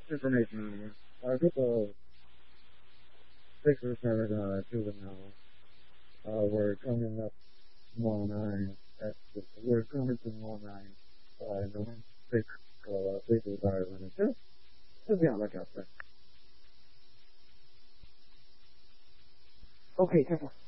information. Get the Sixers are 2-0. We're coming up 1-9. We're coming to 1-9. The one Sixers are winning. Just be on the lookout for it. Okay, careful.